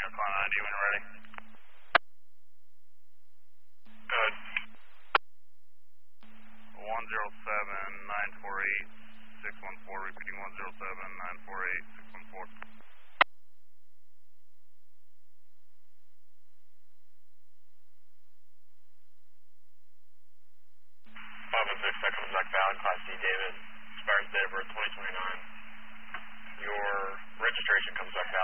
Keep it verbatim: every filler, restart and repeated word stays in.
Climb I D when you're ready. Good. one zero seven nine four eight six one four, repeating one zero seven nine four eight six one four. five one six, that comes back valid, Class D, David. Expires date of birth twenty twenty-nine. Your registration comes back valid.